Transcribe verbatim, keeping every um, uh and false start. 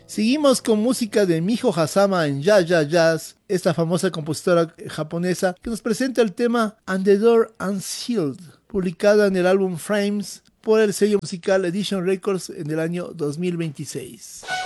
Seguimos con música de Miho Hazama en Ya Ya Jazz, esta famosa compositora japonesa que nos presenta el tema And the Door Unsealed, publicada en el álbum Frames por el sello musical Edition Records en el año dos mil veintiséis.